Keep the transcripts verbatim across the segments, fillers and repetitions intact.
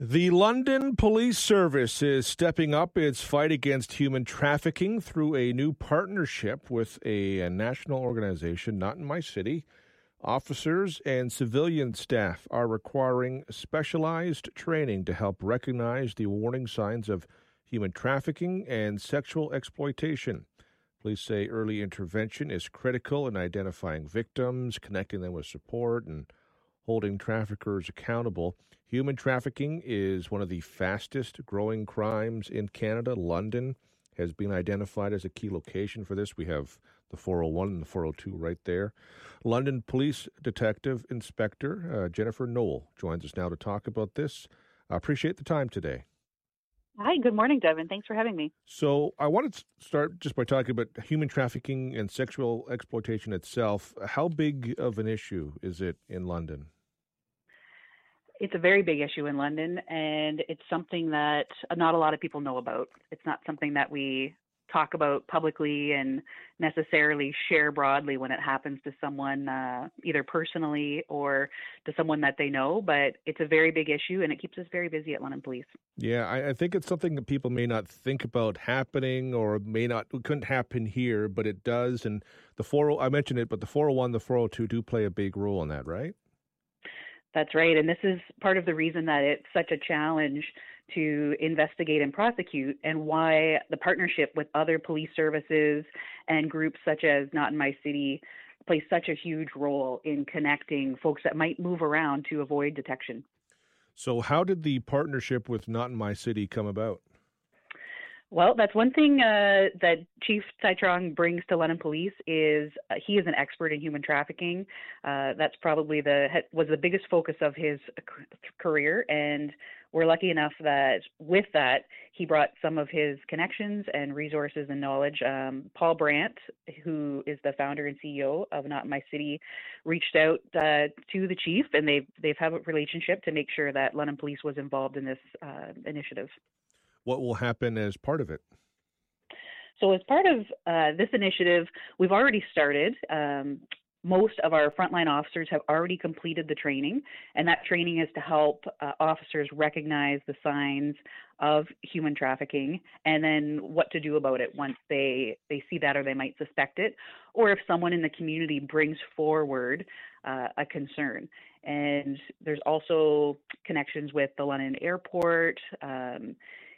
The London Police Service is stepping up its fight against human trafficking through a new partnership with a, a national organization, Not in My City. Officers and civilian staff are requiring specialized training to help recognize the warning signs of human trafficking and sexual exploitation. Police say early intervention is critical in identifying victims, connecting them with support, and holding traffickers accountable. Human trafficking is one of the fastest growing crimes in Canada. London has been identified as a key location for this. We have the four oh one and the four oh two right there. London Police Detective Inspector uh, Jennifer Knoll joins us now to talk about this. I appreciate the time today. Hi, good morning, Devin. Thanks for having me. So I want to start just by talking about human trafficking and sexual exploitation itself. How big of an issue is it in London? It's a very big issue in London, and it's something that not a lot of people know about. It's not something that we talk about publicly and necessarily share broadly when it happens to someone, uh, either personally or to someone that they know. But it's a very big issue, and it keeps us very busy at London Police. Yeah, I, I think it's something that people may not think about happening, or may not, it couldn't happen here, but it does. And the four, I mentioned it, but the four oh one, the four oh two do play a big role in that, right? That's right. And this is part of the reason that it's such a challenge to investigate and prosecute, and why the partnership with other police services and groups such as Not in My City plays such a huge role in connecting folks that might move around to avoid detection. So how did the partnership with Not in My City come about? Well, that's one thing uh, that Chief Tsai Trong brings to London Police is uh, he is an expert in human trafficking. Uh, that's probably the was the biggest focus of his career, and we're lucky enough that with that he brought some of his connections and resources and knowledge. Um, Paul Brandt, who is the founder and C E O of Not in My City, reached out uh, to the chief, and they've they've had a relationship to make sure that London Police was involved in this uh, initiative. What will happen as part of it? So as part of uh, this initiative, we've already started. Um, most of our frontline officers have already completed the training, and that training is to help uh, officers recognize the signs of human trafficking and then what to do about it once they, they see that or they might suspect it, or if someone in the community brings forward uh, a concern. And there's also connections with the London Airport, um,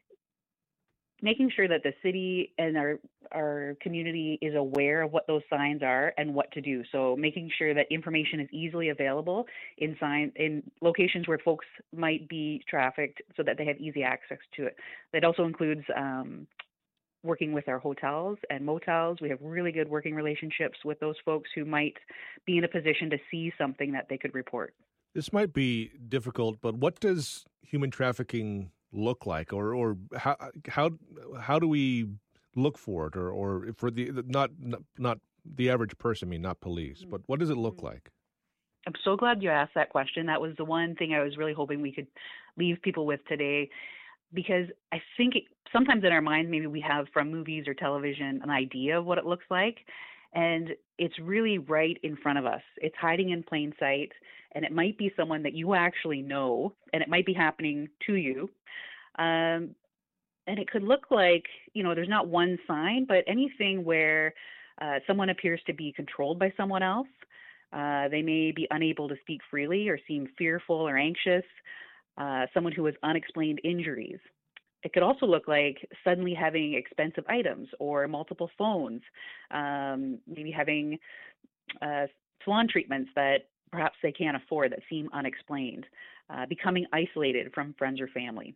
making sure that the city and our our community is aware of what those signs are and what to do. So making sure that information is easily available in sign in locations where folks might be trafficked, so that they have easy access to it. That also includes um, working with our hotels and motels. We have really good working relationships with those folks who might be in a position to see something that they could report. This might be difficult, but what does human trafficking look like, or or how how how do we look for it, or or for the not not the average person, I mean not police, but what does it look like? I'm so glad you asked that question. That was the one thing I was really hoping we could leave people with today, because I think it, sometimes in our minds maybe we have from movies or television an idea of what it looks like, and it's really right in front of us. It's hiding in plain sight, and it might be someone that you actually know, and it might be happening to you. Um, and it could look like, you know, there's not one sign, but anything where uh, someone appears to be controlled by someone else. Uh, they may be unable to speak freely or seem fearful or anxious. Uh, someone who has unexplained injuries. It could also look like suddenly having expensive items or multiple phones, um, maybe having uh, salon treatments that perhaps they can't afford that seem unexplained, uh, becoming isolated from friends or family.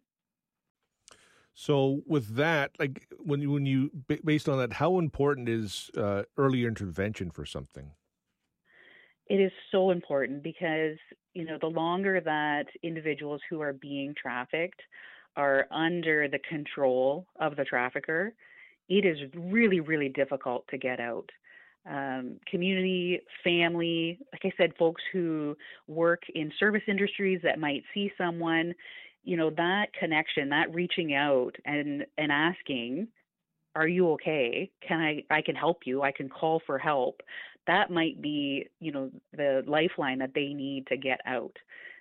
So with that, like when you, when you based on that, how important is uh, early intervention for something? It is so important because, you know, the longer that individuals who are being trafficked are under the control of the trafficker, it is really, really difficult to get out. Um, community, family, like I said, folks who work in service industries that might see someone, you know, that connection, that reaching out and, and asking, are you okay? Can I, I can help you. I can call for help. That might be, you know, the lifeline that they need to get out.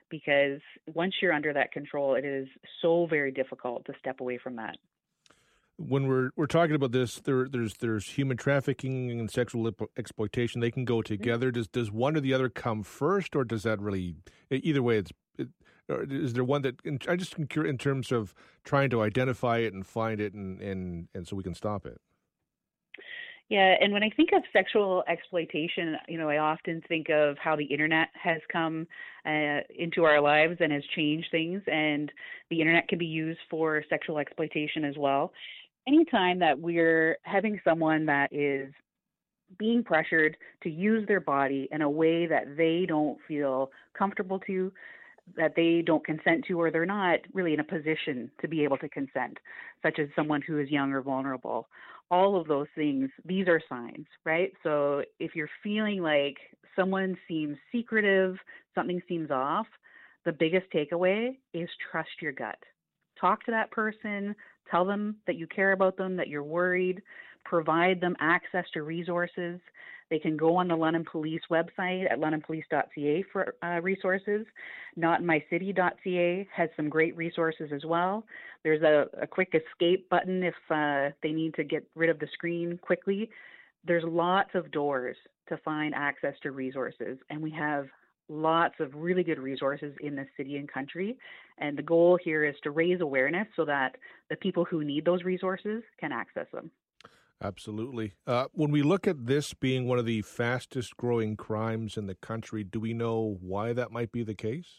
because once you're under that control, it is so very difficult to step away from that. When we're we're talking about this, there there's there's human trafficking and sexual exploitation. They can go together. Does does one or the other come first, or does that really? Either way, it's. It, is there one that I just in terms of trying to identify it and find it, and and and so we can stop it? Yeah, and when I think of sexual exploitation, you know, I often think of how the internet has come uh, into our lives and has changed things, and the internet can be used for sexual exploitation as well. Anytime that we're having someone that is being pressured to use their body in a way that they don't feel comfortable to, that they don't consent to, or they're not really in a position to be able to consent, such as someone who is young or vulnerable. All of those things, these are signs, right? So if you're feeling like someone seems secretive, something seems off, the biggest takeaway is trust your gut. Talk to that person, tell them that you care about them, that you're worried, provide them access to resources. They can go on the London Police website at london police dot c a for uh, resources. not in my city dot c a has some great resources as well. There's a, a quick escape button if uh, they need to get rid of the screen quickly. There's lots of doors to find access to resources, and we have lots of really good resources in this city and country. And the goal here is to raise awareness so that the people who need those resources can access them. Absolutely. Uh, when we look at this being one of the fastest growing crimes in the country, do we know why that might be the case?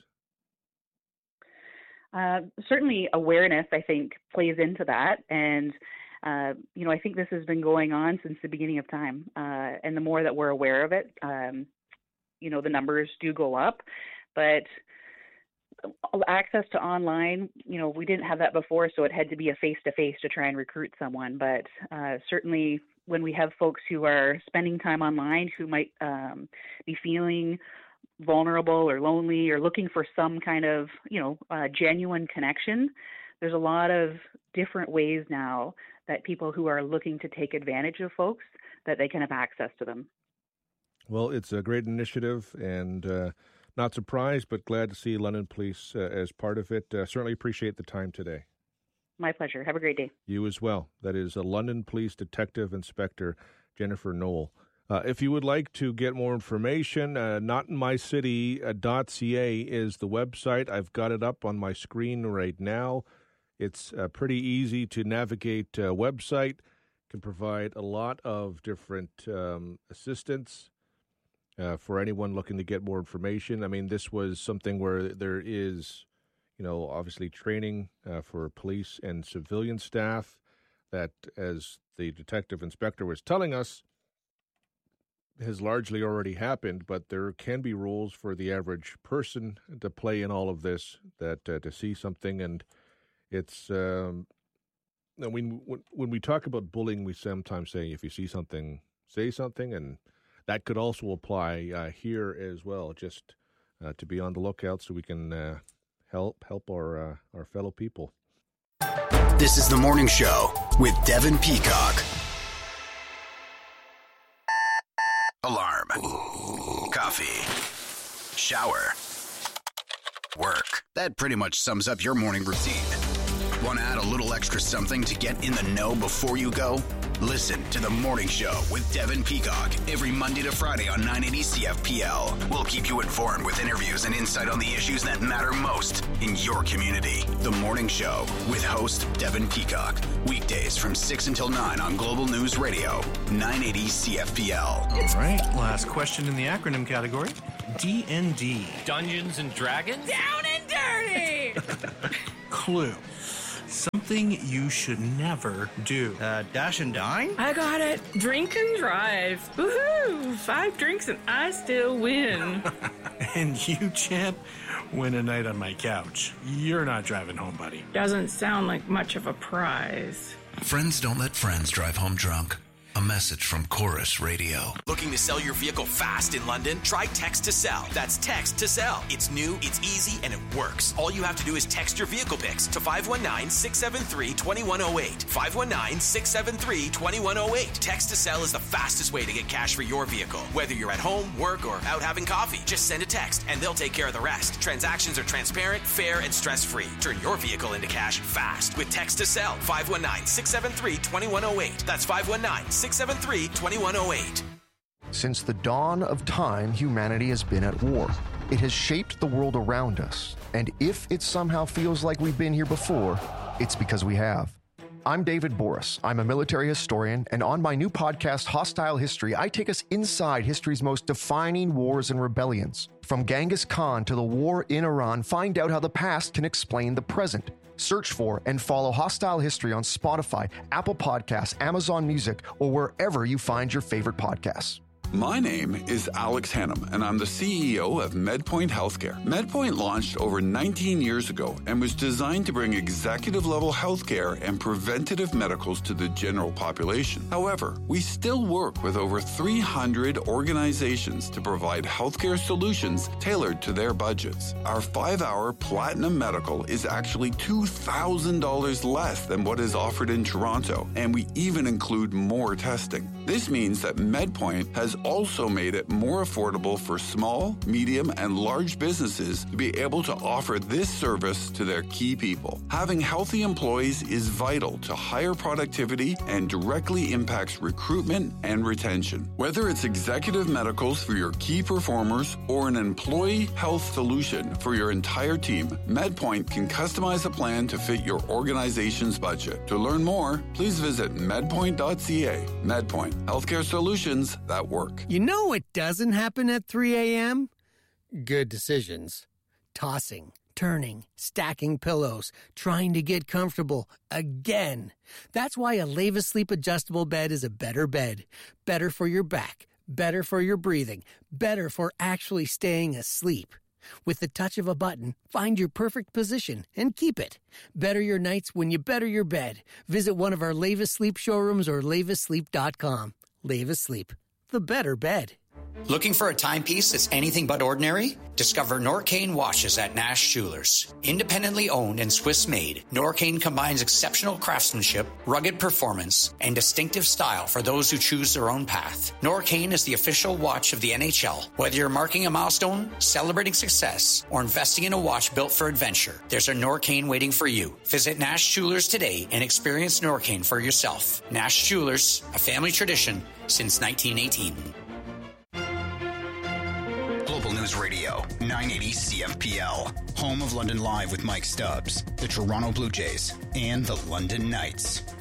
Uh, certainly awareness, I think, plays into that. And, uh, you know, I think this has been going on since the beginning of time. Uh, and the more that we're aware of it, um, you know, the numbers do go up. But access to online, you know, we didn't have that before, so it had to be a face-to-face to try and recruit someone. But uh, certainly when we have folks who are spending time online who might um, be feeling vulnerable or lonely or looking for some kind of, you know, uh, genuine connection, there's a lot of different ways now that people who are looking to take advantage of folks, that they can have access to them. Well, it's a great initiative, and uh, not surprised, but glad to see London Police uh, as part of it. Uh, certainly appreciate the time today. My pleasure. Have a great day. You as well. That is a London Police Detective Inspector Jennifer Knoll. Uh, if you would like to get more information, uh, not in my city dot c a is the website. I've got it up on my screen right now. It's a pretty easy to navigate uh, website. Can provide a lot of different um, assistance uh, for anyone looking to get more information. I mean, this was something where there is, you know, obviously training uh, for police and civilian staff that, as the detective inspector was telling us, has largely already happened, but there can be rules for the average person to play in all of this, that uh, to see something. And it's, um, I mean, when, when we talk about bullying, we sometimes say, if you see something, say something, and that could also apply uh, here as well, just uh, to be on the lookout so we can uh, help help our uh, our fellow people. This is The Morning Show with Devin Peacock. Alarm. Coffee. Shower. Work. That pretty much sums up your morning routine. Want to add a little extra something to get in the know before you go? Listen to The Morning Show with Devin Peacock every Monday to Friday on nine eighty C F P L. We'll keep you informed with interviews and insight on the issues that matter most in your community. The Morning Show with host Devin Peacock. Weekdays from six until nine on Global News Radio, nine eighty C F P L. All right, last question in the acronym category. D and D. Dungeons and Dragons? Down and dirty! Clue. Something you should never do. Uh, dash and dine? I got it. Drink and drive. Woohoo! Five drinks and I still win. And you, champ, win a night on my couch. You're not driving home, buddy. Doesn't sound like much of a prize. Friends don't let friends drive home drunk. A message from Chorus Radio. Looking to sell your vehicle fast in London? Try Text to Sell. That's Text to Sell. It's new, it's easy, and it works. All you have to do is text your vehicle pics to five one nine, six seven three, two one zero eight. five one nine, six seven three, two one zero eight. Text to Sell is the fastest way to get cash for your vehicle. Whether you're at home, work, or out having coffee, just send a text and they'll take care of the rest. Transactions are transparent, fair, and stress-free. Turn your vehicle into cash fast with Text to Sell. five one nine, six seven three, two one zero eight. That's five one nine, six seven three, two one zero eight. Since the dawn of time, humanity has been at war. It has shaped the world around us. And if it somehow feels like we've been here before, it's because we have. I'm David Boris. I'm a military historian, and on my new podcast, Hostile History, I take us inside history's most defining wars and rebellions. From Genghis Khan to the war in Iran, find out how the past can explain the present. Search for and follow Hostile History on Spotify, Apple Podcasts, Amazon Music, or wherever you find your favorite podcasts. My name is Alex Hannum, and I'm the C E O of MedPoint Healthcare. MedPoint launched over nineteen years ago and was designed to bring executive-level healthcare and preventative medicals to the general population. However, we still work with over three hundred organizations to provide healthcare solutions tailored to their budgets. Our five-hour Platinum Medical is actually two thousand dollars less than what is offered in Toronto, and we even include more testing. This means that MedPoint has also made it more affordable for small, medium, and large businesses to be able to offer this service to their key people. Having healthy employees is vital to higher productivity and directly impacts recruitment and retention. Whether it's executive medicals for your key performers or an employee health solution for your entire team, MedPoint can customize a plan to fit your organization's budget. To learn more, please visit medpoint dot c a. MedPoint, healthcare solutions that work. You know what doesn't happen at three a.m.? Good decisions. Tossing, turning, stacking pillows, trying to get comfortable again. That's why a Leva Sleep adjustable bed is a better bed. Better for your back, better for your breathing, better for actually staying asleep. With the touch of a button, find your perfect position and keep it. Better your nights when you better your bed. Visit one of our Leva Sleep showrooms or leva sleep dot com. Leva Sleep, the better bed. Looking for a timepiece that's anything but ordinary? Discover Norcane watches at Nash Jewelers. Independently owned and Swiss-made, Norcane combines exceptional craftsmanship, rugged performance, and distinctive style for those who choose their own path. Norcane is the official watch of the N H L. Whether you're marking a milestone, celebrating success, or investing in a watch built for adventure, there's a Norcane waiting for you. Visit Nash Jewelers today and experience Norcane for yourself. Nash Jewelers, a family tradition since nineteen eighteen. Global News Radio, nine eighty C F P L. Home of London Live with Mike Stubbs, the Toronto Blue Jays, and the London Knights.